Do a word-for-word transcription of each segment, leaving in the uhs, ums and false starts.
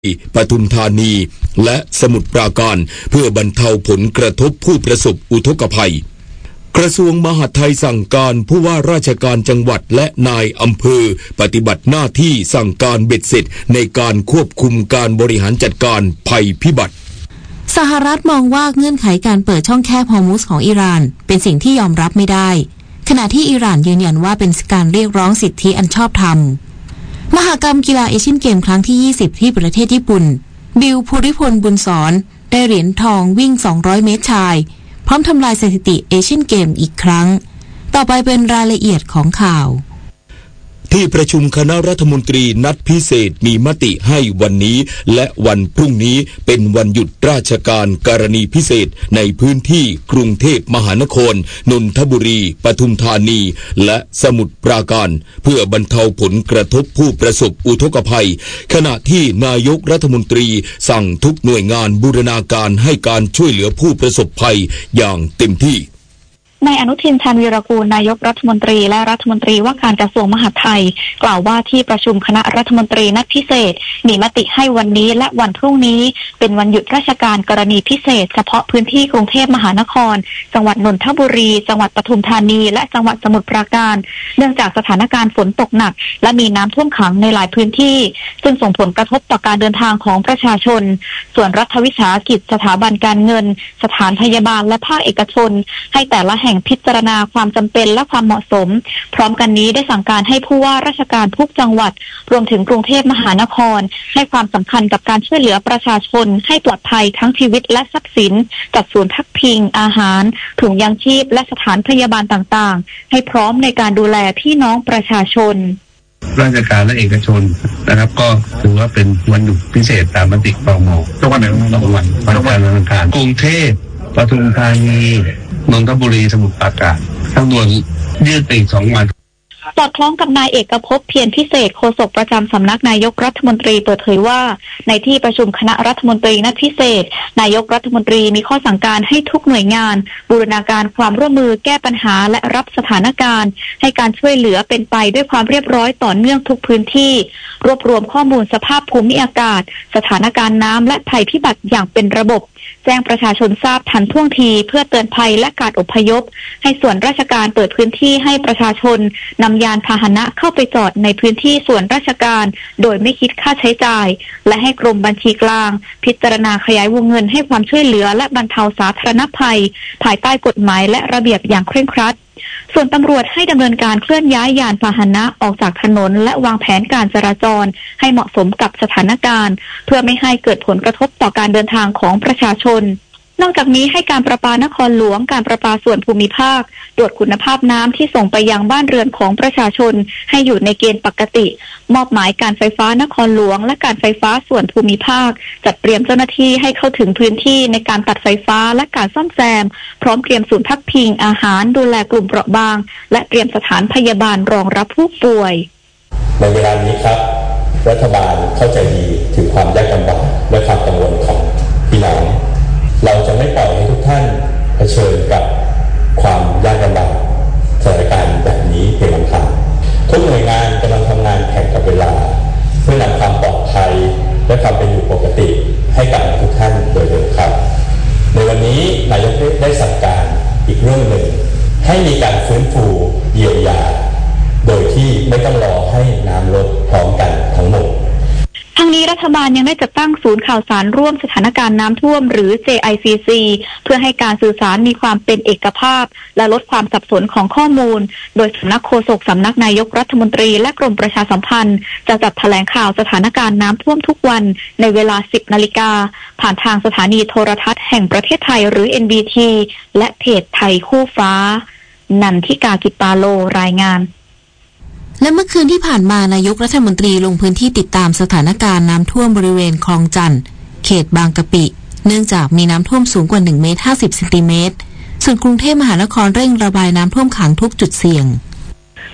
ปทุมธานีและสมุทรปราการเพื่อบรรเทาผลกระทบผู้ประสบอุทกภัยกระทรวงมหาดไทยสั่งการผู้ว่าราชการจังหวัดและนายอำเภอปฏิบัติหน้าที่สั่งการเบ็ดเสร็จในการควบคุมการบริหารจัดการภัยพิบัติสหรัฐมองว่าเงื่อนไขการเปิดช่องแคบฮอร์มุซของอิหร่านเป็นสิ่งที่ยอมรับไม่ได้ขณะที่อิหร่านยืนยันว่าเป็นการเรียกร้องสิทธิอันชอบธรรมมหกรรมกีฬาเอเชียนเกมครั้งที่ยี่สิบที่ประเทศญี่ปุ่นบิลภูริพลบุญสอนได้เหรียญทองวิ่งสองร้อยเมตรชายพร้อมทำลายสถิติเอเชียนเกมอีกครั้งต่อไปเป็นรายละเอียดของข่าวที่ประชุมคณะรัฐมนตรีนัดพิเศษมีมติให้วันนี้และวันพรุ่งนี้เป็นวันหยุดราชการกรณีพิเศษในพื้นที่กรุงเทพมหานครนนทบุรีปทุมธานีและสมุทรปราการเพื่อบรรเทาผลกระทบผู้ประสบอุทกภัยขณะที่นายกรัฐมนตรีสั่งทุกหน่วยงานบูรณาการให้การช่วยเหลือผู้ประสบภัยอย่างเต็มที่นายอนุทินชาญวีรกูลนายกรัฐมนตรีและรัฐมนตรีว่าการกระทรวงมหาดไทยกล่าวว่าที่ประชุมคณะรัฐมนตรีนัดพิเศษมีมติให้วันนี้และวันพรุ่งนี้เป็นวันหยุดราชการกรณีพิเศษเฉพาะพื้นที่กรุงเทพมหานครจังหวัดนนทบุรีจังหวัดปทุมธานีและจังหวัดสมุทรปราการเนื่องจากสถานการณ์ฝนตกหนักและมีน้ำท่วมขังในหลายพื้นที่ซึ่งส่งผลกระทบต่อการเดินทางของประชาชนส่วนรัฐวิสาหกิจสถาบันการเงินสถานพยาบาลและภาคเอกชนให้แต่ละแห่งพิจารณาความจำเป็นและความเหมาะสมพร้อมกันนี้ได้สั่งการให้ผู้ว่าราชการทุกจังหวัดรวมถึงกรุงเทพมหานครให้ความสำคัญกับการช่วยเหลือประชาชนให้ปลอดภัยทั้งชีวิตและทรัพย์สินจัดศูนย์พักพิงอาหารถุงยางชีพและสถานพยาบาลต่างๆให้พร้อมในการดูแลพี่น้องประชาชนราชการและเอกชนนะครับก็ถือว่าเป็นวันหยุดพิเศษตามมติครม.ทุกวันไหนทุกวันวันจันทร์วันอังคารกรุงเทพปทุมธานีนนทบุรีสมุทรปราการทั้งมวลยืดไปอีกสองวันสอดคล้องกับนายเอกภพเพียรพิเศษโฆษกประจำสำนักนายกรัฐมนตรีเปิดเผยว่าในที่ประชุมคณะรัฐมนตรีนัดพิเศษนายกรัฐมนตรีมีข้อสั่งการให้ทุกหน่วยงานบูรณาการความร่วมมือแก้ปัญหาและรับสถานการณ์ให้การช่วยเหลือเป็นไปด้วยความเรียบร้อยต่อเนื่องทุกพื้นที่รวบรวมข้อมูลสภาพภูมิอากาศสถานการณ์น้ำและภัยพิบัติอย่างเป็นระบบแจ้งประชาชนทราบทันท่วงทีเพื่อเตือนภัยและการอพยพให้ส่วนราชการเปิดพื้นที่ให้ประชาชนนำยานพาหนะเข้าไปจอดในพื้นที่ส่วนราชการโดยไม่คิดค่าใช้จ่ายและให้กรมบัญชีกลางพิจารณาขยายวงเงินให้ความช่วยเหลือและบรรเทาสาธารณภัยภายใต้กฎหมายและระเบียบอย่างเคร่งครัดส่วนตำรวจให้ดำเนินการเคลื่อนย้ายยานพาหนะออกจากถนนและวางแผนการจราจรให้เหมาะสมกับสถานการณ์เพื่อไม่ให้เกิดผลกระทบต่อการเดินทางของประชาชนนอกจากนี้ให้การประปานครหลวงการประปาส่วนภูมิภาคตรวจคุณภาพน้ำที่ส่งไปยังบ้านเรือนของประชาชนให้อยู่ในเกณฑ์ปกติมอบหมายการไฟฟ้านครหลวงและการไฟฟ้าส่วนภูมิภาคจัดเตรียมเจ้าหน้าที่ให้เข้าถึงพื้นที่ในการตัดไฟฟ้าและการซ่อมแซมพร้อมเตรียมศูนย์พักพิงอาหารดูแลกลุ่มเปราะบางและเตรียมสถานพยาบาลรองรับผู้ป่วยในเวลานี้ครับรัฐบาลเข้าใจดีถึงความยากลำบากและความกังวลของพี่น้องเราจะไม่ปล่อยให้ทุกท่านเผชิญกับความยากลำบากสถานการณ์แบบนี้เพียงลำพังทุกหน่วยงานกำลังทำงานแข่งกับเวลาเพื่อนำความปลอดภัยและความเป็นอยู่ปกติให้กับทุกท่านโดยเร็วครับในวันนี้นายกได้สั่งการอีกเรื่องหนึ่งให้มีการฟื้นฟูเยียวยาโดยที่ไม่ต้องรอให้น้ำลดพร้อมกันทั้งหมดทั้งนี้รัฐบาลยังได้จัดตั้งศูนย์ข่าวสารร่วมสถานการณ์น้ำท่วมหรือ เจ ไอ ซี ซี เพื่อให้การสื่อสารมีความเป็นเอกภาพและลดความสับสนของข้อมูลโดยสำนักโฆษกสำนักนายกรัฐมนตรีและกรมประชาสัมพันธ์จะจัดแถลงข่าวสถานการณ์น้ำท่วมทุกวันในเวลา สิบนาฬิกาผ่านทางสถานีโทรทัศน์แห่งประเทศไทยหรือ เอ็น บี ที และเพจไทยคู่ฟ้านันทิกากิปปาโลรายงานและเมื่อคืนที่ผ่านมานายกรัฐมนตรีลงพื้นที่ติดตามสถานการณ์น้ำท่วมบริเวณคลองจันทน์เขตบางกะปิเนื่องจากมีน้ำท่วมสูงกว่าหนึ่งเมตรห้าสิบเซนติเมตรส่วนกรุงเทพมหานครเร่งระบายน้ำท่วมขังทุกจุดเสี่ยง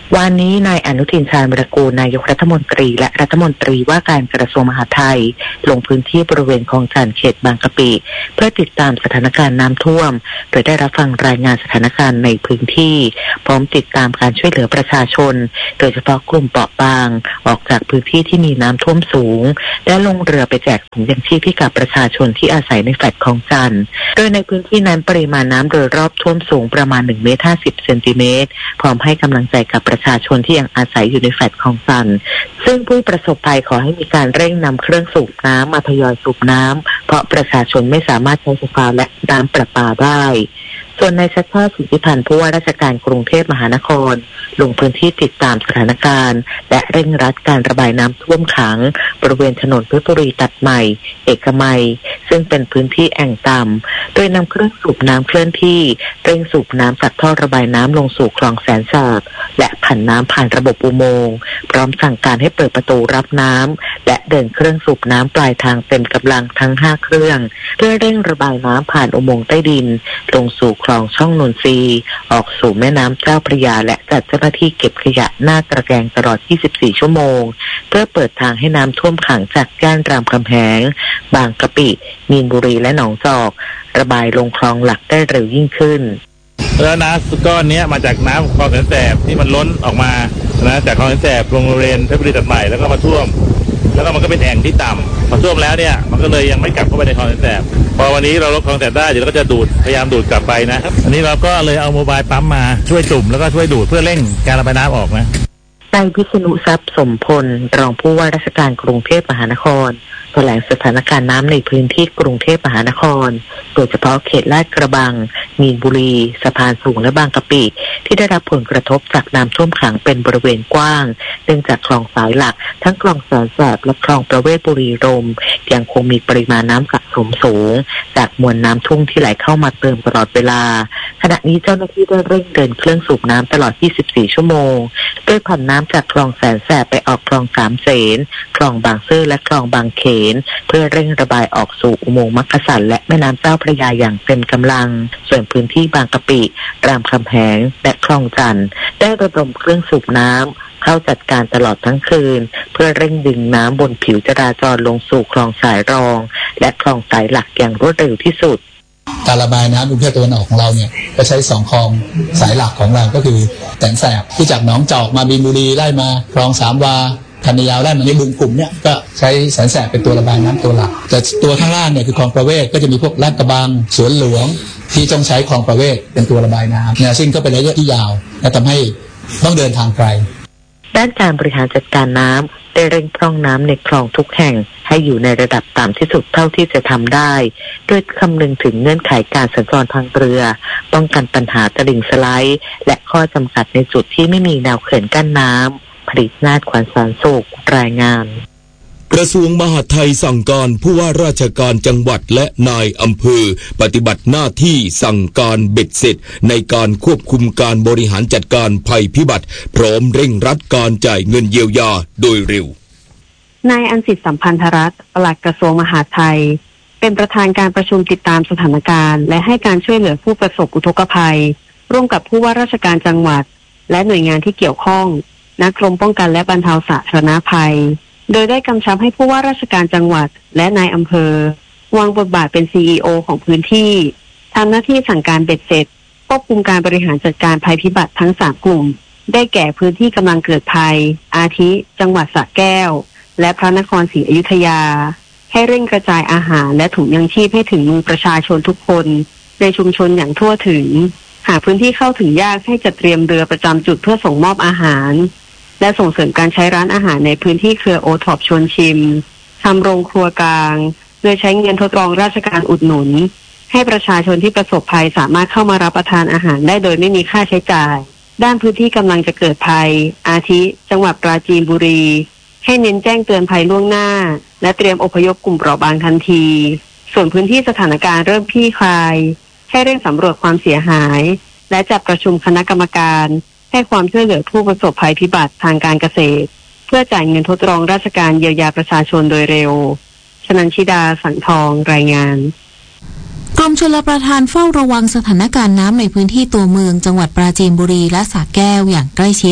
วันนี้นายอนุทินชาญวิรากูลนายกรัฐมนตรีและรัฐมนตรีว่าการกระทรวงมหาดไทยลงพื้นที่บริเวณคลองจันทน์เขตบางกะปิเพื่อติดตามสถานการณ์น้ำท่วมโดยได้รับฟังรายงานสถานการณ์ในพื้นที่พร้อมติดตามการช่วยเหลือประชาชนโดยเฉพาะกลุ่มเปราะบางออกจากพื้นที่ที่มีน้ำท่วมสูงและลงเรือไปแจกถุงยังชีพให้กับประชาชนที่อาศัยในแฟลตคลองจันทน์โดยในพื้นที่นั้นปริมาณน้ำโดยรอบท่วมสูงประมาณหนึ่งเมตรห้าสิบเซนติเมตรพร้อมให้กำลังใจกับประชาชนที่ยังอาศัยอยู่ในแฟลตคลองจันทน์ซึ่งผู้ประสบภัยขอให้มีการเร่งนำเครื่องสูบน้ำมาทยอยสูบน้ำเพราะประชาชนไม่สามารถใช้ไฟฟ้าและน้ำประปาได้ส่วนนายชัชชาติสิทธิพันธ์ผู้ว่าราชการกรุงเทพมหานครลงพื้นที่ติดตามสถานการณ์และเร่งรัดการระบายน้ำท่วมขังบริเวณถนนเพชรบุรีตัดใหม่เอกมัยซึ่งเป็นพื้นที่แอ่งต่ำโดยนำเครื่องสูบน้ำเคลื่อนที่เร่งสูบน้ำจากท่อระบายน้ำลงสู่คลองแสนสาบและผันน้ำผ่านระบบอุโมงค์พร้อมสั่งการให้เปิดประตูรับน้ำและเดินเครื่องสูบน้ำปลายทางเต็มกำลังทั้งห้าเครื่องเพื่อเร่งระบายน้ำผ่านอุโมงค์ใต้ดินลงสู่คลองช่องนนทรีออกสู่แม่น้ำเจ้าพระยาและจัดเจ้าหน้าที่เก็บขยะหน้าตระแกรงตลอดยี่สิบสี่ชั่วโมงเพื่อเปิดทางให้น้ำท่วมขังจากย่านรามคำแหงบางกะปิมีนบุรีและหนองจอกระบายลงคลองหลักได้เร็วยิ่งขึ้นแล้วน้ำก้อนนี้มาจากน้ำคลองแสนแสบที่มันล้นออกมานะจากคลองแสนแสบลงบริเวณเพชรบุรีตัดใหม่แล้วก็มาท่วมแล้วก็มันก็เป็นแอ่งที่ต่ำพอท่วมแล้วเนี่ยมันก็เลยยังไม่กลับเข้าไปในคลองแสนแสบพอวันนี้เราลดคลองแสนแสบได้เดี๋ยวเราก็จะดูดพยายามดูดกลับไปนะอันนี้เราก็เลยเอาโมบายปั๊มมาช่วยจุ่มแล้วก็ช่วยดูดเพื่อเร่งการระบายน้ำออกนะนายพิษณุทรัพย์สมพลรองผู้ว่าราชการกรุงเทพมหานครแถลงสถานการณ์น้ำในพื้นที่กรุงเทพมหานครโดยเฉพาะเขตลาดกระบังมีนบุรีสะพานสูงและบางกะปิที่ได้รับผลกระทบจากน้ำท่วมขังเป็นบริเวณกว้างเนื่องจากคลองสายหลักทั้งคลองแสนแสบและคลองประเวศบุรีรมย์ยังคงมีปริมาณน้ำสะสมสูงจากมวลน้ำทุ่งที่ไหลเข้ามาเติมตลอดเวลาขณะนี้เจ้าหน้าที่ได้เร่งเดินเครื่องสูบน้ำตลอดยี่สิบสี่ชั่วโมงโดยผ่านน้ำจากคลองแสนแสบไปออกคลองสามเสนคลองบางซื่อและคลองบางเขนเพื่อเร่งระบายออกสู่อุโมงค์มักกะสันและแม่น้ำเจ้าพระยาอย่างเต็มกำลังส่วนพื้นที่บางกะปิรามคำแหงและคลองจันทน์ได้ระดมเครื่องสูบน้ำเข้าจัดการตลอดทั้งคืนเพื่อเร่งดึงน้ำบนผิวจราจรลงสู่คลองสายรองและคลองสายหลักอย่างรวดเร็วที่สุดการระบายน้ำกรุงเทพตะวันออกของเราเนี่ยก็ใช้สองคลองสายหลักของเราก็คือแสนแสบที่จากหนองจอกมามีนบุรีไล่มาคลองสามวาคันยาวไล่มาในบึงกลุ่มเนี่ยก็ใช้แสนแสบเป็นตัวระบายน้ำตัวหลักแต่ตัวข้างล่างเนี่ยคือคลองประเวศก็จะมีพวกลาดกระบังสวนหลวงที่ต้องใช้คลองประเวศเป็นตัวระบายน้ำเนี่ยซึ่งก็เป็นระยะที่ยาวและทำให้ต้องเดินทางไกลด้านการบริหารจัดการน้ำได้เร่งพร่องน้ำในคลองทุกแห่งให้อยู่ในระดับต่ำที่สุดเท่าที่จะทำได้โดยคำนึงถึงเงื่อนไขการสัญจรทางเรือป้องกันปัญหาตลิ่งสไลด์และข้อจำกัดในจุดที่ไม่มีแนวเขื่อนกั้นน้ำผลิตนาฏขวัญสารสุขรายงานกระทรวงมหาดไทยสั่งการผู้ว่าราชการจังหวัดและนายอำเภอปฏิบัติหน้าที่สั่งการเบ็ดเสร็จในการควบคุมการบริหารจัดการภัยพิบัติพร้อมเร่งรัดการจ่ายเงินเยียวยาโดยเร็วนายอัญสิทธิ์สัมพันธรัตน์ปลัดกระทรวงมหาดไทยเป็นประธานการประชุมติดตามสถานการณ์และให้การช่วยเหลือผู้ประสบอุทกภัยร่วมกับผู้ว่าราชการจังหวัดและหน่วยงานที่เกี่ยวข้องณกรมป้องกันและบรรเทาสาธารณภัยโดยได้กำชับให้ผู้ว่าราชการจังหวัดและนายอำเภอวางบทบาทเป็น ซี อี โอ ของพื้นที่ทำหน้าที่สั่งการเบ็ดเสร็จควบคุมการบริหารจัดการภัยพิบัติทั้งสามกลุ่มได้แก่พื้นที่กำลังเกิดภัยอาทิ จังหวัดสระแก้วและพระนครศรีอยุธยาให้เร่งกระจายอาหารและถุงยังชีพให้ถึงมือประชาชนทุกคนในชุมชนอย่างทั่วถึงหากพื้นที่เข้าถึงยากให้จัดเตรียมเรือประจำจุดเพื่อส่งมอบอาหารและส่งเสริมการใช้ร้านอาหารในพื้นที่เครือโอท็อปชวนชิมทำโรงครัวกลางโดยใช้เงินทดลองราชการอุดหนุนให้ประชาชนที่ประสบภัยสามารถเข้ามารับประทานอาหารได้โดยไม่มีค่าใช้จ่ายด้านพื้นที่กำลังจะเกิดภัยอาทิจังหวัดปราจีนบุรีให้เน้นแจ้งเตือนภัยล่วงหน้าและเตรียมอพยพกลุ่มเปราะบางทันทีส่วนพื้นที่สถานการณ์เริ่มคลี่คลายให้เร่งสำรวจความเสียหายและจัดประชุมคณะกรรมการให้ความช่วยเหลือผู้ประสบภัยพิบัติทางการเกษตรเพื่อจ่ายเงินทดลองราชการเยียวยาประชาชนโดยเร็วชนันชิดาสังทองรายงานกรมชลประทานเฝ้าระวังสถานการณ์น้ำในพื้นที่ตัวเมืองจังหวัดปราจีนบุรีและสระแก้วอย่างใกล้ชิด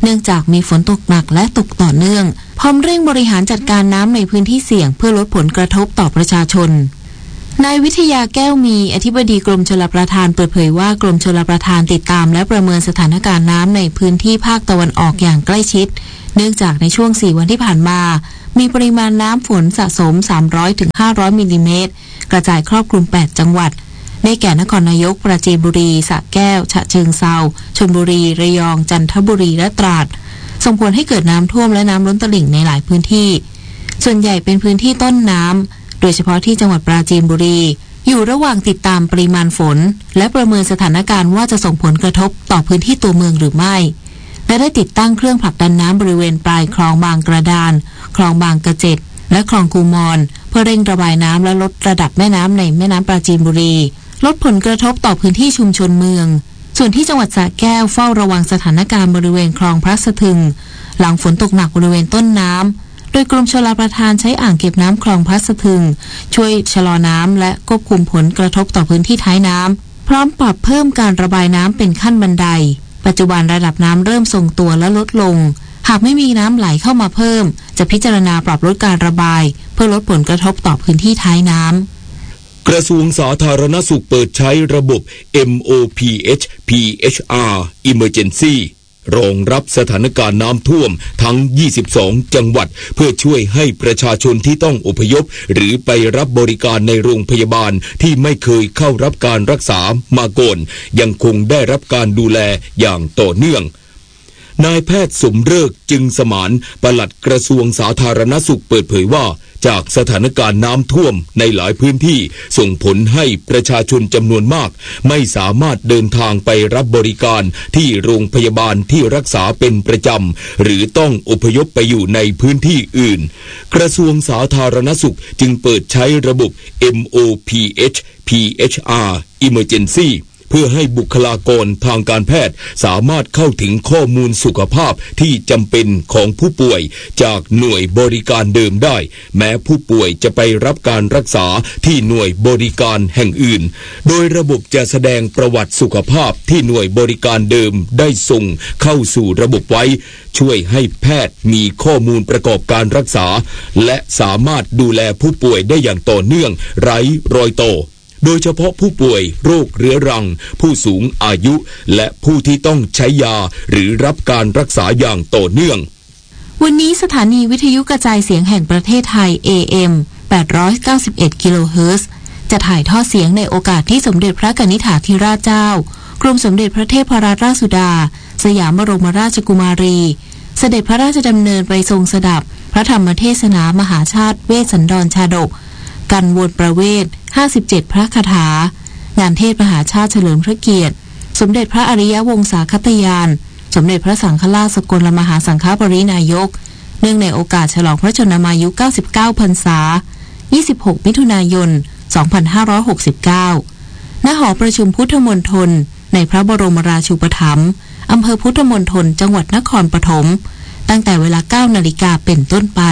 เนื่องจากมีฝนตกหนักและตกต่อเนื่องพร้อมเร่งบริหารจัดการน้ำในพื้นที่เสี่ยงเพื่อลดผลกระทบต่อประชาชนนายวิทยาแก้วมีอธิบดีกรมชลประทานเปิดเผยว่ากรมชลประทานติดตามและประเมินสถานการณ์น้ำในพื้นที่ภาคตะวันออกอย่างใกล้ชิดเนื่องจากในช่วงสี่วันที่ผ่านมามีปริมาณน้ำฝนสะสม สามร้อยถึงห้าร้อย มิลลิเมตรกระจายครอบคลุมแปดจังหวัดได้แก่นครนายกปราจีนบุรีสระแก้วฉะเชิงเทราชลบุรีระยองจันทบุรีและตราดส่งผลให้เกิดน้ำท่วมและน้ำล้นตลิ่งในหลายพื้นที่ส่วนใหญ่เป็นพื้นที่ต้นน้ำโดยเฉพาะที่จังหวัดปราจีนบุรีอยู่ระหว่างติดตามปริมาณฝนและประเมินสถานการณ์ว่าจะส่งผลกระทบต่อพื้นที่ตัวเมืองหรือไม่และได้ติดตั้งเครื่องผลักดันน้ำบริเวณปลายคลองบางกระดานคลองบางกระเจ็ดและคลองคูมอนเพื่อเร่งระบายน้ำและลดระดับแม่น้ำในแม่น้ำปราจีนบุรีลดผลกระทบต่อพื้นที่ชุมชนเมืองส่วนที่จังหวัดสระแก้วเฝ้าระวังสถานการณ์บริเวณคลองพระสะทึงหลังฝนตกหนักบริเวณต้นน้ำโดยกรมชลประทานใช้อ่างเก็บน้ำคลองพระสะทึงช่วยชะลอน้ำและควบคุมผลกระทบต่อพื้นที่ท้ายน้ำพร้อมปรับเพิ่มการระบายน้ำเป็นขั้นบันไดปัจจุบันระดับน้ำเริ่มทรงตัวและลดลงหากไม่มีน้ำไหลเข้ามาเพิ่มจะพิจารณาปรับลดการระบายเพื่อลดผลกระทบต่อพื้นที่ท้ายน้ำกระทรวงสาธารณสุขเปิดใช้ระบบ เอ็ม โอ พี เอช พี เอช อาร์ Emergency รองรับสถานการณ์น้ำท่วมทั้งยี่สิบสองจังหวัดเพื่อช่วยให้ประชาชนที่ต้องอพยพหรือไปรับบริการในโรงพยาบาลที่ไม่เคยเข้ารับการรักษามาก่อนยังคงได้รับการดูแลอย่างต่อเนื่องนายแพทย์สมฤกษ์จึงสมานปลัดกระทรวงสาธารณสุขเปิดเผยว่าจากสถานการณ์น้ำท่วมในหลายพื้นที่ส่งผลให้ประชาชนจำนวนมากไม่สามารถเดินทางไปรับบริการที่โรงพยาบาลที่รักษาเป็นประจำหรือต้องอพยพไปอยู่ในพื้นที่อื่นกระทรวงสาธารณสุขจึงเปิดใช้ระบบ เอ็ม โอ พี เอช พี เอช อาร์ Emergencyเพื่อให้บุคลากรทางการแพทย์สามารถเข้าถึงข้อมูลสุขภาพที่จำเป็นของผู้ป่วยจากหน่วยบริการเดิมได้แม้ผู้ป่วยจะไปรับการรักษาที่หน่วยบริการแห่งอื่นโดยระบบจะแสดงประวัติสุขภาพที่หน่วยบริการเดิมได้ส่งเข้าสู่ระบบไว้ช่วยให้แพทย์มีข้อมูลประกอบการรักษาและสามารถดูแลผู้ป่วยได้อย่างต่อเนื่องไร้รอยต่อโดยเฉพาะผู้ป่วยโรคเรื้อรังผู้สูงอายุและผู้ที่ต้องใช้ยาหรือรับการรักษาอย่างต่อเนื่องวันนี้สถานีวิทยุกระจายเสียงแห่งประเทศไทย เอ เอ็ม แปดร้อยเก้าสิบเอ็ด กิโลเฮิรตซ์จะถ่ายทอดเสียงในโอกาสที่สมเด็จพระกนิษฐาธิราชเจ้ากรมสมเด็จพระเทพรัตนราชสุดาสยามบรมราชกุมารีเสด็จพระราชดำเนินไปทรงสดับพระธรรมเทศนามหาชาติเวสสันดรชาดกกันวนประเวทห้าสิบเจ็ดพระคาถางานเทศมหาชาติเฉลิมพระเกียรติสมเด็จพระอริยวงศาคตยานสมเด็จพระสังฆราชสกลมหาสังฆปรินายกเนื่องในโอกาสฉลองพระชนมายุเก้าสิบเก้าพรรษายี่สิบหกมิถุนายนสองพันห้าร้อยหกสิบเก้าณหอประชุมพุทธมณฑลในพระบรมราชูปถัมภ์อำเภอพุทธมณฑลจังหวัดนครปฐมตั้งแต่เวลา เก้านาฬิกาเป็นต้นไป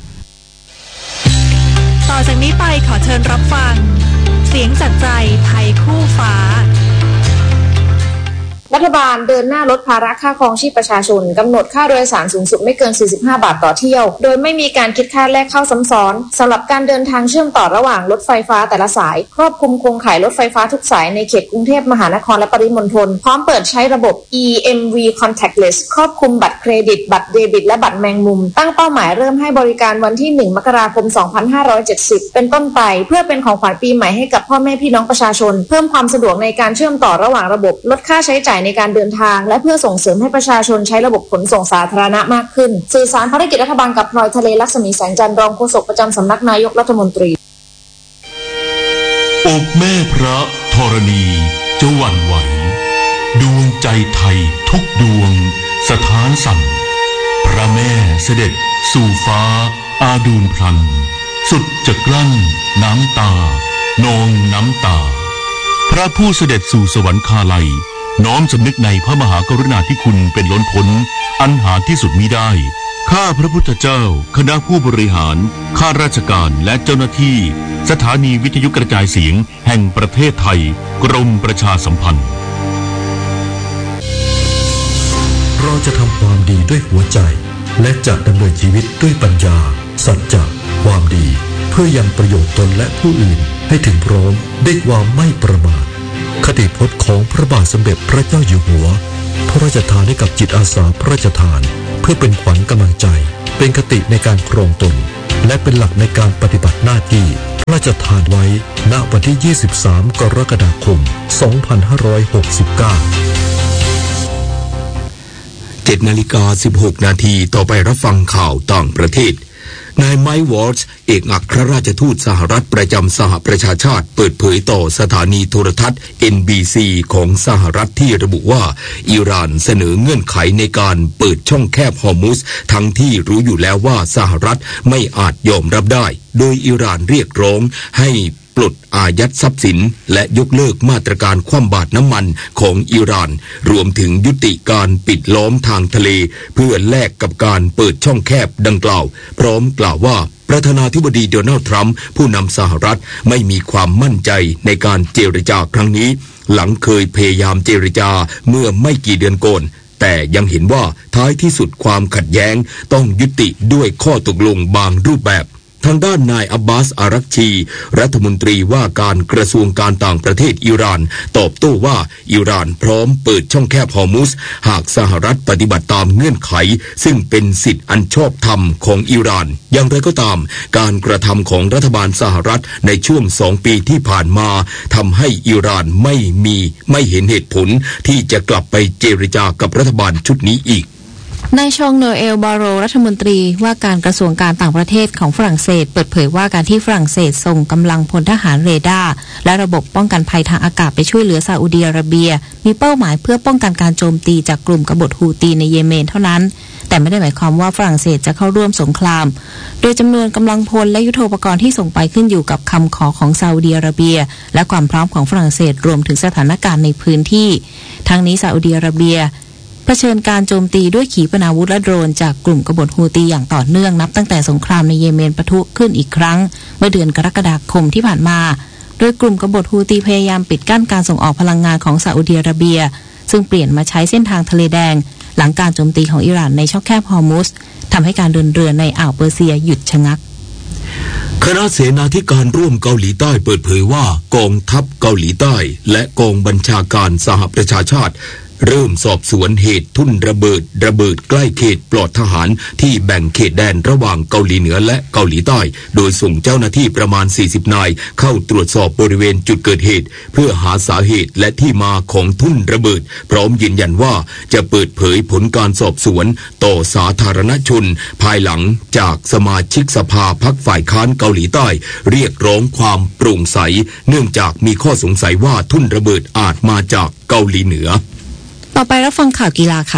ต่อจากนี้ไปขอเชิญรับฟังเสียงจากใจไทยคู่ฟ้ารัฐบาลเดินหน้าลดภาระค่าครองชีพประชาชนกำหนดค่าโดยสารสูงสุดไม่เกินสี่สิบห้าบาทต่อเที่ยวโดยไม่มีการคิดค่าแลกเข้าซ้ำซ้อนสำหรับการเดินทางเชื่อมต่อระหว่างรถไฟฟ้าแต่ละสายครอบคลุมโครงข่ายรถไฟฟ้าทุกสายในเขตกรุงเทพมหานครและปริมณฑลพร้อมเปิดใช้ระบบ อี เอ็ม วี Contactless ครอบคลุมบัตรเครดิตบัตรเดบิตและบัตรแมงมุมตั้งเป้าหมายเริ่มให้บริการวันที่หนึ่งมกราคมสองพันห้าร้อยเจ็ดสิบเป็นต้นไปเพื่อเป็นของขวัญปีใหม่ให้กับพ่อแม่พี่น้องประชาชนเพิ่มความสะดวกในการเชื่อมต่อระหว่างระบบลดค่าใช้จ่ายในการเดินทางและเพื่อส่งเสริมให้ประชาชนใช้ระบบขนส่งสาธารณะมากขึ้นสื่อสารภารกิจรัฐบาลกับพลอยทะเลลักษมีแสงจันทร์รองโฆษกประจำสำนักนายกรัฐมนตรีอกแม่พระธรณีจะหวั่นไหวดวงใจไทยทุกดวงสถานสั่นพระแม่เสด็จสู่ฟ้าอาดูลพลันสุดจะกลั้นน้ำตานองน้ำตาพระผู้เสด็จสู่สวรรคาลัยน้อมสำนึกในพระมหากรุณาธิคุณเป็นล้นพ้นอันหาที่สุดมิได้ข้าพระพุทธเจ้าคณะผู้บริหารข้าราชการและเจ้าหน้าที่สถานีวิทยุกระจายเสียงแห่งประเทศไทยกรมประชาสัมพันธ์เราจะทำความดีด้วยหัวใจและจะดำเนินชีวิตด้วยปัญญาสัจจะความดีเพื่อยังประโยชน์ตนและผู้อื่นให้ถึงพร้อมด้วยความไม่ประมาทคติพจน์ของพระบาทสมเด็จพระเจ้าอยู่หัวพระราชทานให้กับจิตอาสาพระราชทานเพื่อเป็นขวัญกำลังใจเป็นคติในการครองตนและเป็นหลักในการปฏิบัติหน้าที่พระราชทานไว้ณวันที่ยี่สิบสามกรกฎาคมสองพันห้าร้อยหกสิบเก้าเจ็ดนาฬิกาสิบหกนาทีต่อไปรับฟังข่าวต่างประเทศนายไมค์วอร์ชเอกอัครราชทูตสหรัฐประจำสหประชาชาติเปิดเผยต่อสถานีโทรทัศน์ เอ็น บี ซี ของสหรัฐที่ระบุว่าอิหร่านเสนอเงื่อนไขในการเปิดช่องแคบฮอร์มุซทั้งที่รู้อยู่แล้วว่าสหรัฐไม่อาจยอมรับได้โดยอิหร่านเรียกร้องให้ปลดอายัดทรัพย์สินและยกเลิกมาตรการคว่ำบาตรน้ำมันของอิหร่านรวมถึงยุติการปิดล้อมทางทะเลเพื่อแลกกับการเปิดช่องแคบดังกล่าวพร้อมกล่าวว่าประธานาธิบดีโดนัลด์ทรัมป์ผู้นำสหรัฐไม่มีความมั่นใจในการเจรจาครั้งนี้หลังเคยพยายามเจรจาเมื่อไม่กี่เดือนก่อนแต่ยังเห็นว่าท้ายที่สุดความขัดแย้งต้องยุติด้วยข้อตกลงบางรูปแบบทางด้านนายอับบาสอารักชีรัฐมนตรีว่าการกระทรวงการต่างประเทศอิหร่านตอบโต้ว่าอิหร่านพร้อมเปิดช่องแคบฮอร์มุซหากสหรัฐปฏิบัติตามเงื่อนไขซึ่งเป็นสิทธิอันชอบธรรมของอิหร่านอย่างไรก็ตามการกระทำของรัฐบาลสหรัฐในช่วงสองปีที่ผ่านมาทำให้อิหร่านไม่มีไม่เห็นเหตุผลที่จะกลับไปเจรจากับรัฐบาลชุดนี้อีกนายชองโนเอลบาโรรัฐมนตรีว่าการกระทรวงการต่างประเทศของฝรั่งเศสเปิดเผยว่าการที่ฝรั่งเศสส่งกำลังพลทหารเรดาร์และระบบป้องกันภัยทางอากาศไปช่วยเหลือซาอุดิอาระเบียมีเป้าหมายเพื่อป้องกันการโจมตีจากกลุ่มกบฏฮูตีในเยเมนเท่านั้นแต่ไม่ได้หมายความว่าฝรั่งเศสจะเข้าร่วมสงครามโดยจำนวนกำลังพลและยุทโธปกรณ์ที่ส่งไปขึ้นอยู่กับคำขอของซาอุดิอาระเบียและความพร้อมของฝรั่งเศสรวมถึงสถานการณ์ในพื้นที่ทั้งนี้ซาอุดิอาระเบียเผชิญการโจมตีด้วยขีปนาวุธและโดรนจากกลุ่มกบฏฮูตีอย่างต่อเนื่องนับตั้งแต่สงครามในเยเมนปะทุขึ้นอีกครั้งเมื่อเดือนกรกฎาคมที่ผ่านมาโดยกลุ่มกบฏฮูตีพยายามปิดกั้นการส่งออกพลังงานของซาอุดิอาระเบียซึ่งเปลี่ยนมาใช้เส้นทางทะเลแดงหลังการโจมตีของอิหร่านในช่องแคบฮอร์มุซทำให้การเดินเรือในอ่าวเปอร์เซียหยุดชะงักคณะเสนาธิการร่วมเกาหลีใต้เปิดเผยว่ากองทัพเกาหลีใต้และกองบัญชาการสหประชาชาติเริ่มสอบสวนเหตุทุ่นระเบิดระเบิดใกล้เขตปลอดทหารที่แบ่งเขตแดนระหว่างเกาหลีเหนือและเกาหลีใต้โดยส่งเจ้าหน้าที่ประมาณสี่สิบนายเข้าตรวจสอบบริเวณจุดเกิดเหตุเพื่อหาสาเหตุและที่มาของทุ่นระเบิดพร้อมยืนยันว่าจะเปิดเผยผลการสอบสวนต่อสาธารณชนภายหลังจากสมาชิกสภาพรรคฝ่ายค้านเกาหลีใต้เรียกร้องความโปร่งใสเนื่องจากมีข้อสงสัยว่าทุ่นระเบิดอาจมาจากเกาหลีเหนือต่อไปรับฟังข่าวกีฬาค่ะ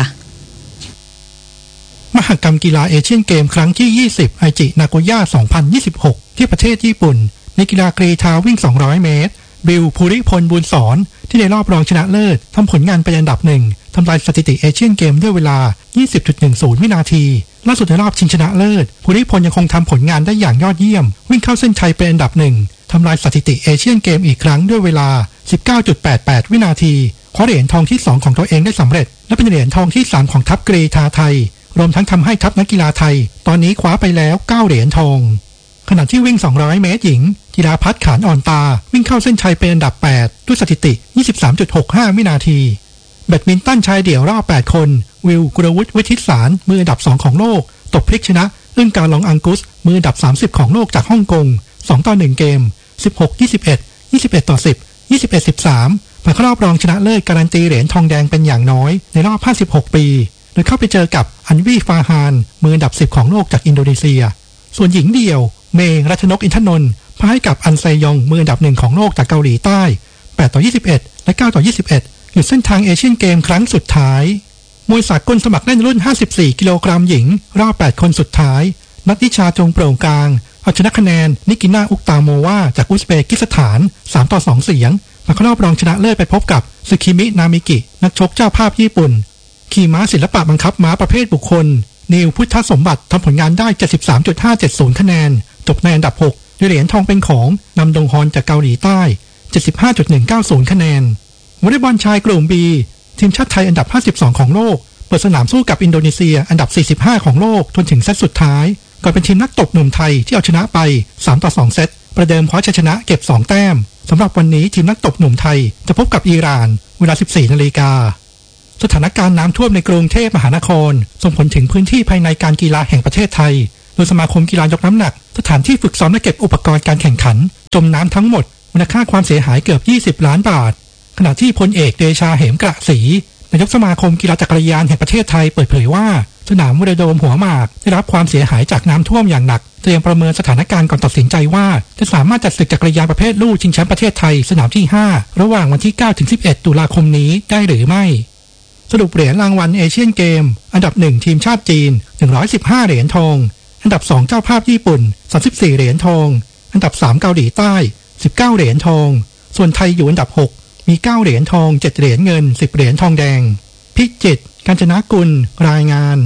มหกรรมกีฬาเอเชียนเกมครั้งที่ยี่สิบไอจินาโกย่าสองพันยี่สิบหกที่ประเทศญี่ปุ่นในกีฬากรีฑาวิ่งสองร้อยเมตรบิลภูริพลบุญสอนที่ในรอบรองชนะเลิศทำผลงานเป็นอันดับหนึ่งทำลายสถิติเอเชียนเกมด้วยเวลา ยี่สิบจุดหนึ่งศูนย์ วินาทีล่าสุดในรอบชิงชนะเลิศภูริพลยังคงทำผลงานได้อย่างยอดเยี่ยมวิ่งเข้าเส้นชัยเป็นอันดับหนึ่งทำลายสถิติเอเชียนเกมอีกครั้งด้วยเวลา สิบเก้าจุดแปดแปด วินาทีคว้าเหรียญทองที่สองของตัวเองได้สำเร็จและเป็นเหรียญทองที่สามของทัพกรีฑาไทยรวมทั้งทำให้ทัพนักกีฬาไทยตอนนี้คว้าไปแล้วเก้าเหรียญทองขณะที่วิ่งสองร้อยเมตรหญิงจิราภัทรขานอ่อนตาวิ่งเข้าเส้นชัยเป็นอันดับแปดด้วยสถิติ ยี่สิบสามจุดหกห้า วินาทีแบดมินตันชายเดี่ยวรอบแปดคนวิลกุลวุฒิวิทิตสารมืออันดับสองของโลกตบพลิกชนะอึ้งการลองอังกุสมืออันดับสามสิบของโลกจากฮ่องกงสองต่อหนึ่งเกม สิบหก ยี่สิบเอ็ด ยี่สิบเอ็ดต่อสิบ ยี่สิบเอ็ด สิบสามผ่านเข้ารอบรองชนะเลิศการันตีเหรียญทองแดงเป็นอย่างน้อยในรอบห้าสิบหกปีโดยเข้าไปเจอกับอันวีฟาฮานมืออันดับสิบของโลกจากอินโดนีเซียส่วนหญิงเดี่ยวเมย์รัชนกอินทนนท์พ่ายให้กับอันไซยองมืออันดับหนึ่งของโลกจากเกาหลีใต้แปดต่อยี่สิบเอ็ดและเก้าต่อยี่สิบเอ็ดหยุดเส้นทางเอเชียนเกมครั้งสุดท้ายมวยสากลสมัครเล่นรุ่นห้าสิบสี่กิโลกรัมหญิงรอบแปดคนสุดท้ายนัทนิชาจงโปร่งกลางเอาชนะคะแนนนิกิน่าอุกตาโมวาจากอุซเบกิสถานสามต่อสองเสียงผ่านเข้ารอบรองชนะเลิศไปพบกับซึคิมินามิกินักชกเจ้าภาพญี่ปุ่นขี่ม้าศิลปะบังคับม้าประเภทบุคคลนิวพุทธสมบัติทำผลงานได้ เจ็ดสิบสามจุดห้าเจ็ดศูนย์ คะแนนจบในอันดับหกด้วยเหรียญทองเป็นของนำดงฮอนจากเกาหลีใต้ เจ็ดสิบห้าจุดหนึ่งเก้าศูนย์ คะแนนวอลเลย์บอลชายกลุ่ม B ทีมชาติไทยอันดับห้าสิบสองของโลกเปิดสนามสู้กับอินโดนีเซียอันดับสี่สิบห้าของโลกจนถึงเซตสุดท้ายก่อนเป็นทีมนักตบหนุ่มไทยที่เอาชนะไปสามต่อสองเซตประเดิมคว้าชัยชนะเก็บสองแต้มสำหรับวันนี้ทีมนักตบหนุ่มไทยจะพบกับอิหร่านเวลา สิบสี่นาฬิกาสถานการณ์น้ำท่วมในกรุงเทพมหานครส่งผลถึงพื้นที่ภายในการกีฬาแห่งประเทศไทยโดยสมาคมกีฬายกน้ำหนักสถานที่ฝึกซ้อมและเก็บอุปกรณ์การแข่งขันจมน้ำทั้งหมดมูลค่าความเสียหายเกือบยี่สิบล้านบาทขณะที่พลเอกเดชาเหมกระศรีนายกสมาคมกีฬาจักรยานแห่งประเทศไทยเปิดเผยว่าสนามวอลเลย์โดมหัวหมากได้รับความเสียหายจากน้ำท่วมอย่างหนักเตรียมประเมินสถานการณ์ก่อนตัดสินใจว่าจะสามารถจัดศึกจักรยานประเภทลู่ชิงแชมป์ประเทศไทยสนามที่ห้าระหว่างวันที่เก้าถึงสิบเอ็ดตุลาคมนี้ได้หรือไม่สรุปเหรียญรางวัลเอเชียนเกมอันดับหนึ่งทีมชาติจีนหนึ่งร้อยสิบห้าเหรียญทองอันดับสองเจ้าภาพญี่ปุ่นสามสิบสี่เหรียญทองอันดับสามเกาหลีใต้สิบเก้าเหรียญทองส่วนไทยอยู่อันดับหกมีเก้าเหรียญทองเจ็ดเหรียญเงินสิบเหรียญทองแดงพิจิตรกาญจนกุลรายงาน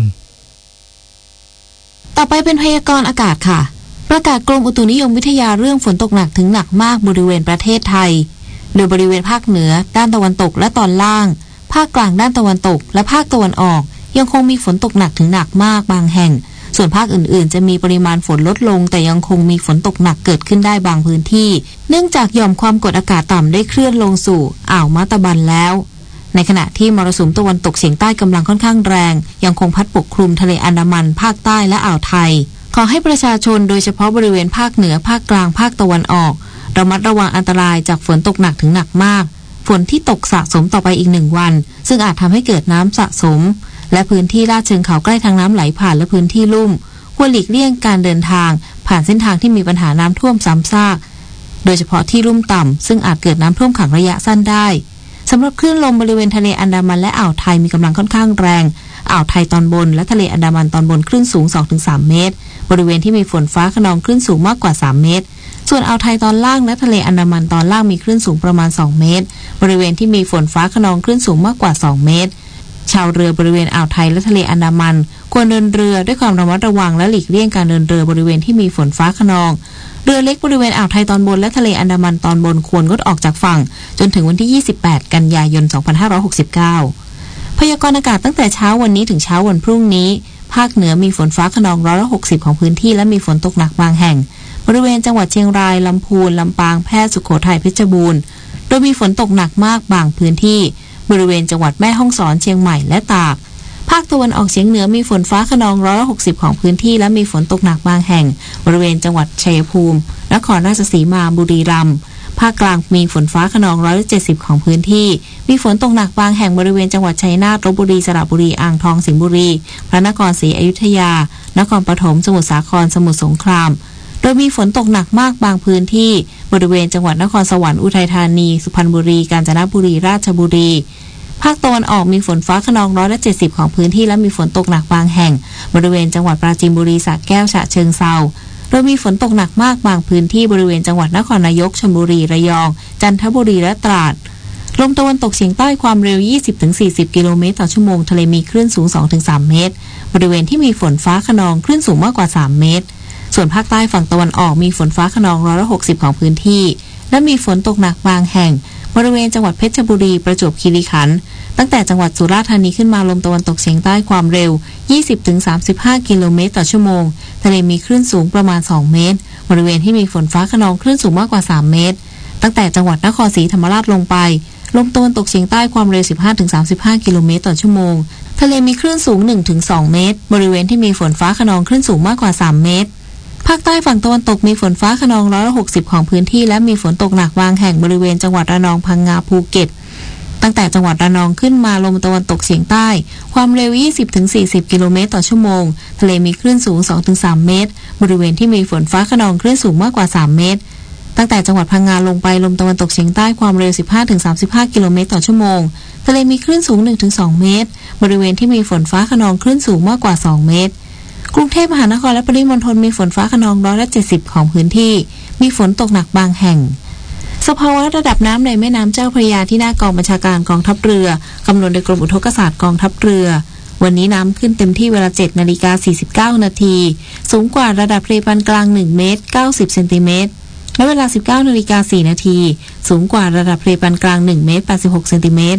ต่อไปเป็นพยากรณ์อากาศค่ะประกาศกรมอุตุนิยมวิทยาเรื่องฝนตกหนักถึงหนักมากบริเวณประเทศไทยโดยบริเวณภาคเหนือด้านตะวันตกและตอนล่างภาคกลางด้านตะวันตกและภาคตะวันออกยังคงมีฝนตกหนักถึงหนักมากบางแห่งส่วนภาคอื่นๆจะมีปริมาณฝนลดลงแต่ยังคงมีฝนตกหนักเกิดขึ้นได้บางพื้นที่เนื่องจากหย่อมความกดอากาศต่ำได้เคลื่อนลงสู่อ่าวมาตาบันแล้วในขณะที่มรสุมตะวันตกเฉียงใต้กำลังค่อนข้างแรงยังคงพัดปกคลุมทะเลอันดามันภาคใต้และอ่าวไทยขอให้ประชาชนโดยเฉพาะบริเวณภาคเหนือภาคกลางภาคตะวันออกระมัดระวังอันตรายจากฝนตกหนักถึงหนักมากฝนที่ตกสะสมต่อไปอีกหนึ่งวันซึ่งอาจทำให้เกิดน้ำสะสมและพื้นที่ลาดเชิงเขาใกล้ทางน้ำไหลผ่านและพื้นที่ลุ่มควรหลีกเลี่ยงการเดินทางผ่านเส้นทางที่มีปัญหาน้ำท่วมซ้ำซากโดยเฉพาะที่ลุ่มต่ำซึ่งอาจเกิดน้ำท่วมขังระยะสั้นได้สำหรับคลื่นลมบริเวณทะเลอันดามันและอ่าวไทยมีกำลังค่อนข้างแรงอ่าวไทยตอนบนและทะเลอันดามันตอนบนคลื่นสูง สองถึงสาม เมตรบริเวณที่มีฝนฟ้าคะนองคลื่นสูงมากกว่าสามเมตรส่วนอ่าวไทยตอนล่างและทะเลอันดามันตอนล่างมีคลื่นสูงประมาณสองเมตรบริเวณที่มีฝนฟ้าคะนองคลื่นสูงมากกว่าสองเมตรชาวเรือบริเวณอ่าวไทยและทะเลอันดามันควรเดินเรือด้วยความระมัดระวังและหลีกเลี่ยงการเดินเรือบริเวณที่มีฝนฟ้าคะนองเรือเล็กบริเวณอ่าวไทยตอนบนและทะเลอันดามันตอนบนควรงดออกจากฝั่งจนถึงวันที่ยี่สิบแปดกันยายนสองพันห้าร้อยหกสิบเก้าพยากรณ์อากาศตั้งแต่เช้าวันนี้ถึงเช้าวันพรุ่งนี้ภาคเหนือมีฝนฟ้าคะนองร้อยละหกสิบของพื้นที่และมีฝนตกหนักบางแห่งบริเวณจังหวัดเชียงรายลำพูนลำปางแพร่สุโขทัยเพชรบูรณ์โดยมีฝนตกหนักมากบางพื้นที่บริเวณจังหวัดแม่ฮ่องสอนเชียงใหม่และตากภาคตะวันออกเฉียงเหนือมีฝนฟ้าคะนองร้อยละหกสิบของพื้นที่และมีฝนตกหนักบางแห่งบริเวณจังหวัดชัยภูมินครราชสีมาบุรีรัมย์ภาคกลางมีฝนฟ้าคะนองร้อยละเจ็ดสิบของพื้นที่มีฝนตกหนักบางแห่งบริเวณจังหวัดชัยนาทลพบุรีสระบุรีอ่างทองสิงห์บุรีพระนครศรีอยุธยานครปฐมสมุทรสาครสมุทรสงครามโดยมีฝนตกหนักมากบางพื้นที่บริเวณจังหวัดนครสวรรค์อุทัยธานีสุพรรณบุรีกาญจนบุรีราชบุรีภาคตะวันออกมีฝนฟ้าคะนองร้อยละเจ็ดสิบของพื้นที่และมีฝนตกหนักบางแห่งบริเวณจังหวัดปราจีนบุรีสระแก้วฉะเชิงเทราโดยมีฝนตกหนักมากบางพื้นที่บริเวณจังหวัดนครนายกชลบุรีระยองจันทบุรีและตราดลมตะวันตกเฉียงใต้ความเร็ว ยี่สิบถึงสี่สิบ กิโลเมตรต่อชั่วโมงทะเลมีคลื่นสูง สองถึงสาม เมตรบริเวณที่มีฝนฟ้าคะนองคลื่นสูงมากกว่าสามเมตรส่วนภาคใต้ฝั่งตะวันออกมีฝนฟ้าคะนองร้อยละหกสิบของพื้นที่และมีฝนตกหนักบางแห่งบริเวณจังหวัดเพชรบุรีประจวบคีรีขันธ์ตั้งแต่จังหวัดสุราษฎร์ธานีขึ้นมาลมตะวันตกเฉียงใต้ความเร็ว ยี่สิบถึงสามสิบห้า กิโลเมตรต่อชั่วโมงทะเลมีคลื่นสูงประมาณสองเมตรบริเวณที่มีฝนฟ้าคะนองคลื่นสูงมากกว่าสามเมตรตั้งแต่จังหวัดนครศรีธรรมราชลงไปลมตะวันตกเฉียงใต้ความเร็ว สิบห้าถึงสามสิบห้า กิโลเมตรต่อชั่วโมงทะเลมีคลื่นสูง หนึ่งถึงสอง เมตรบริเวณที่มีฝนฟ้าคะนองคลื่นสูงมากกว่าสามเมตรภาคใต้ฝั่งตะวันตกมีฝนฟ้าคะนองร้อยละหกสิบของพื้นที่และมีฝนตกหนักบางแห่งบริเวณจังหวัดระนองพังงาภูเก็ตตั้งแต่จังหวัดระนองขึ้นมาลมตะวันตกเฉียงใต้ความเร็ว ยี่สิบถึงสี่สิบ กิโลเมตรต่อชั่วโมงทะเลมีคลื่นสูง สองถึงสาม เมตรบริเวณที่มีฝนฟ้าคะนองคลื่นสูงมากกว่าสามเมตรตั้งแต่จังหวัดพังงาลงไปลมตะวันตกเฉียงใต้ความเร็ว สิบห้าถึงสามสิบห้า กิโลเมตรต่อชั่วโมงทะเลมีคลื่นสูง หนึ่งถึงสอง เมตรบริเวณที่มีฝนฟ้าคะนองคลื่นสูงมากกว่าสองเมตรกรุงเทพมหานครและปริมณฑลมีฝนฟ้าคะนองร้อยละเจ็ดสิบของพื้นที่มีฝนตกหนักบางแห่งสภาวะระดับน้ำในแม่น้ำเจ้าพระยาที่หน้ากองบัญชาการกองทัพเรือกำหนดโดยกรมอุทกศาสตร์กองทัพเรือวันนี้น้ำขึ้นเต็มที่เวลา เจ็ดนาฬิกาสี่สิบเก้า นาทีสูงกว่าระดับทะเลปานกลางหนึ่งเมตรเก้าสิบเซนติเมตรและ และเวลา สิบเก้านาฬิกาสี่นาทีสูงกว่าระดับทะเลปานกลางหนึ่งเมตรแปดสิบหกเซนติเมตร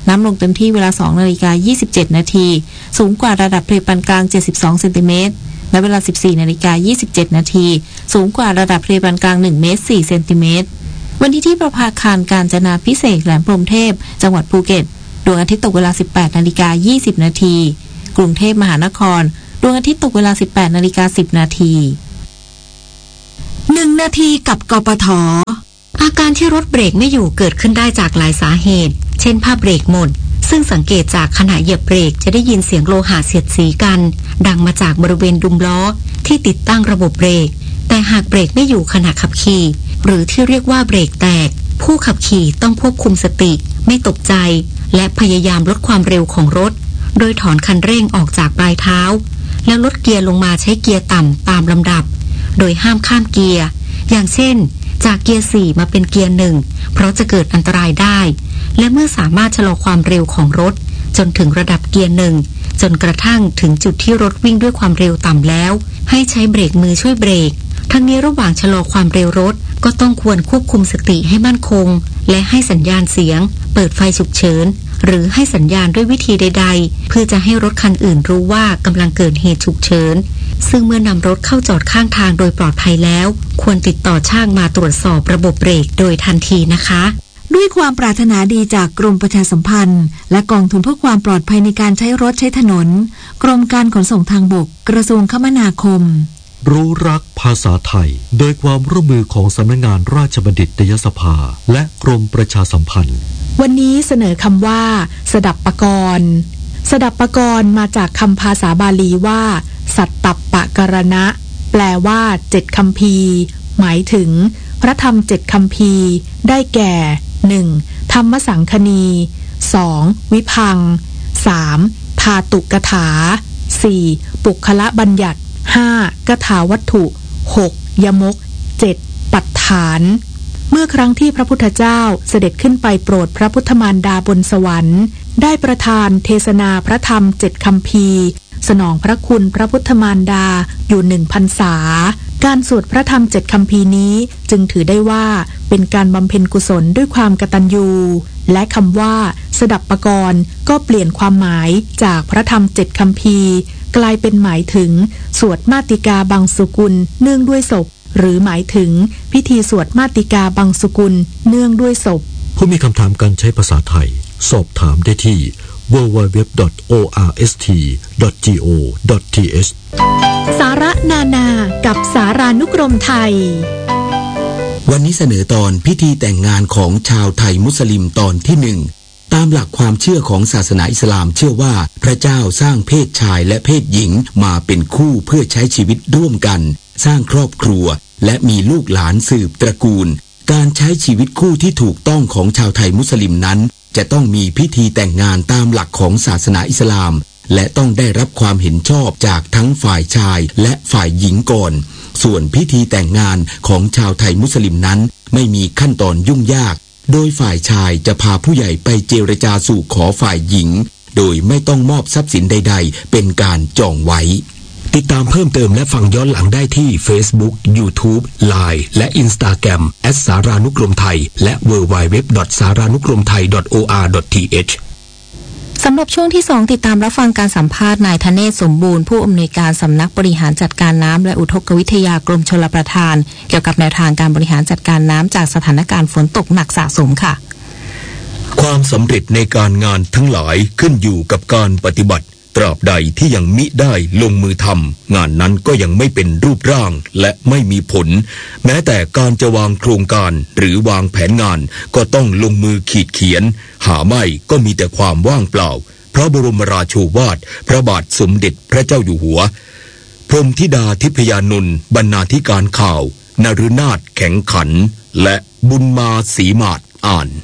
น้ำลงเต็มที่เวลา สองนาฬิกายี่สิบเจ็ดนาทีสูงกว่าระดับทะเลปานกลางเจ็ดสิบสองเซนติเมตรและเวลา สิบสี่นาฬิกายี่สิบเจ็ดนาทีสูงกว่าระดับทะเลปานกลางหนึ่งเมตรสี่เซนติเมตรวันที่ที่ประภาคารกาญจนาภิเษกแหลมพรหมเทพจังหวัดภูเก็ตดวงอาทิตย์ตกเวลา สิบแปดนาฬิกายี่สิบนาทีกรุงเทพมหานครดวงอาทิตย์ตกเวลา สิบแปดนาฬิกาสิบนาทีหนึ่งนาทีกับกปท. อาการที่รถเบรกไม่อยู่เกิดขึ้นได้จากหลายสาเหตุเช่นผ้าเบรกหมดซึ่งสังเกตจากขณะเหยียบเบรกจะได้ยินเสียงโลหะเสียดสีกันดังมาจากบริเวณดุมล้อที่ติดตั้งระบบเบรกแต่หากเบรกไม่อยู่ขณะขับขี่หรือที่เรียกว่าเบรกแตกผู้ขับขี่ต้องควบคุมสติไม่ตกใจและพยายามลดความเร็วของรถโดยถอนคันเร่งออกจากปลายเท้าแล้วลดเกียร์ลงมาใช้เกียร์ต่ำตามลำดับโดยห้ามข้ามเกียร์อย่างเช่นจากเกียร์สี่มาเป็นเกียร์หนึ่งเพราะจะเกิดอันตรายได้และเมื่อสามารถชะลอความเร็วของรถจนถึงระดับเกียร์หนึ่งจนกระทั่งถึงจุดที่รถวิ่งด้วยความเร็วต่ำแล้วให้ใช้เบรกมือช่วยเบรกทั้งนี้ระหว่างชะลอความเร็วรถก็ต้องควรควบคุมสติให้มั่นคงและให้สัญญาณเสียงเปิดไฟฉุกเฉินหรือให้สัญญาณด้วยวิธีใดๆเพื่อจะให้รถคันอื่นรู้ว่ากำลังเกิดเหตุฉุกเฉินซึ่งเมื่อนำรถเข้าจอดข้างทางโดยปลอดภัยแล้วควรติดต่อช่างมาตรวจสอบระบบเบรกโดยทันทีนะคะด้วยความปรารถนาดีจากกรมประชาสัมพันธ์และกองทุนเพื่อความปลอดภัยในการใช้รถใช้ถนนกรมการขนส่งทางบกกระทรวงคมนาคมรู้รักภาษาไทยโดยความร่วมมือของสำนักงานราชบัณฑิตยสภาและกรมประชาสัมพันธ์วันนี้เสนอคำว่าสดับปกรณ์สดับปกรณ์มาจากคำภาษาบาลีว่าสัตตัปปะกรณะแปลว่าเจ็ดคัมภีร์หมายถึงพระธรรมเจ็ดคัมภีร์ได้แก่ หนึ่ง. ธรรมสังคณี สอง. วิพังค์ สาม. ธาตุกถา สี่. ปุคละบัญญัติ ห้า. กถาวัตถุ หก. ยมก เจ็ด. ปัฏฐานเมื่อครั้งที่พระพุทธเจ้าเสด็จขึ้นไปโปรดพระพุทธมารดาบนสวรรค์ได้ประทานเทศนาพระธรรมเจ็ดคัมภีร์สนองพระคุณพระพุทธมารดาอยู่หนึ่งพรรษาการสวดพระธรรมเจ็ดคัมภีร์นี้จึงถือได้ว่าเป็นการบำเพ็ญกุศลด้วยความกตัญญูและคำว่าสดับปกรณ์ก็เปลี่ยนความหมายจากพระธรรมเจ็ดคัมภีร์กลายเป็นหมายถึงสวดมาติกาบังสุกุลเนื่องด้วยศพหรือหมายถึงพิธีสวดมาติกาบังสุกุลเนื่องด้วยศพผู้มีคำถามการใช้ภาษาไทยสอบถามได้ที่ ดับเบิลยู ดับเบิลยู ดับเบิลยู ดอท โอ อาร์ เอส ที ดอท จี โอ ดอท ที เอชสาระนานากับสารานุกรมไทยวันนี้เสนอตอนพิธีแต่งงานของชาวไทยมุสลิมตอนที่หนึ่งตามหลักความเชื่อของศาสนาอิสลามเชื่อว่าพระเจ้าสร้างเพศชายและเพศหญิงมาเป็นคู่เพื่อใช้ชีวิตร่วมกันสร้างครอบครัวและมีลูกหลานสืบตระกูลการใช้ชีวิตคู่ที่ถูกต้องของชาวไทยมุสลิมนั้นจะต้องมีพิธีแต่งงานตามหลักของศาสนาอิสลามและต้องได้รับความเห็นชอบจากทั้งฝ่ายชายและฝ่ายหญิงก่อนส่วนพิธีแต่งงานของชาวไทยมุสลิมนั้นไม่มีขั้นตอนยุ่งยากโดยฝ่ายชายจะพาผู้ใหญ่ไปเจรจาสู่ขอฝ่ายหญิงโดยไม่ต้องมอบทรัพย์สินใดๆเป็นการจองไว้ติดตามเพิ่มเติมและฟังย้อนหลังได้ที่ Facebook YouTube ไลน์ และ Instagram แอท สารานุกรมไทยและ ดับเบิลยู ดับเบิลยู ดับเบิลยู ดอท สารานุกรมไทย ดอท โอ อาร์ ดอท ที เอชสำหรับช่วงที่สองติดตามรับฟังการสัมภาษณ์นายธเนศสมบูรณ์ผู้อำนวยการสำนักบริหารจัดการน้ำและอุทกวิทยากรมชลประทานเกี่ยวกับแนวทางการบริหารจัดการน้ำจากสถานการณ์ฝนตกหนักสะสมค่ะความสำเร็จในการงานทั้งหลายขึ้นอยู่กับการปฏิบัติตราบใดที่ยังมิได้ลงมือทำงานนั้นก็ยังไม่เป็นรูปร่างและไม่มีผลแม้แต่การจะวางโครงการหรือวางแผนงานก็ต้องลงมือขีดเขียนหาไม่ก็มีแต่ความว่างเปล่าพระบรมราโชวาทพระบาทสมเด็จพระเจ้าอยู่หัวพรหมธิดาทิพยานนท์บรรณาธิการข่าวนฤนาถแข็งขันและบุญมาศรีมาศอ่าน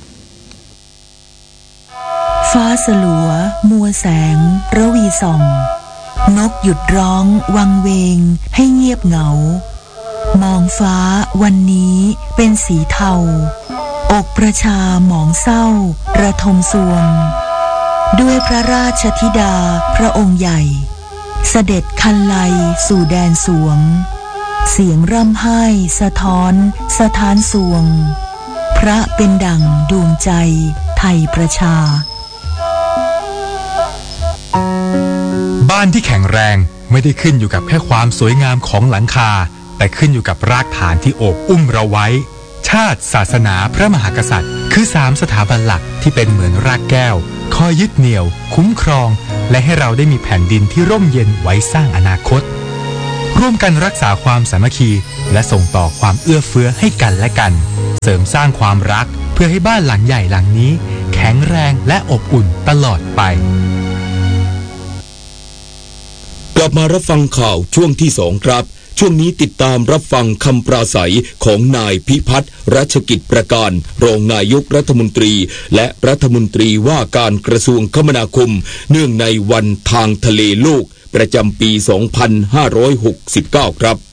ฟ้าสลัวมัวแสงระวีส่องนกหยุดร้องวังเวงให้เงียบเหงามองฟ้าวันนี้เป็นสีเทาอกประชาหมองเศร้าระทมสวงด้วยพระราชธิดาพระองค์ใหญ่เสด็จคันไลสู่แดนสวงเสียงร่ำไห้สะท้อนสถานสวงพระเป็นดั่งดวงใจไทยประชาบ้านที่แข็งแรงไม่ได้ขึ้นอยู่กับแค่ความสวยงามของหลังคาแต่ขึ้นอยู่กับรากฐานที่โอบอุ้มเราไว้ชาติศาสนาพระมหากษัตริย์คือสามสถาบันหลักที่เป็นเหมือนรากแก้วคอยยึดเหนี่ยวคุ้มครองและให้เราได้มีแผ่นดินที่ร่มเย็นไว้สร้างอนาคตร่วมกันรักษาความสามัคคีและส่งต่อความเอื้อเฟื้อให้กันและกันเสริมสร้างความรักเพื่อให้บ้านหลังใหญ่หลังนี้แข็งแรงและอบอุ่นตลอดไปกลับมารับฟังข่าวช่วงที่สองครับช่วงนี้ติดตามรับฟังคำปราศัยของนายพิพัฒน์รัชกิจประการรองนายกรัฐมนตรีและรัฐมนตรีว่าการกระทรวงคมนาคมเนื่องในวันทางทะเลโลกประจำปี สองพันห้าร้อยหกสิบเก้า ครับ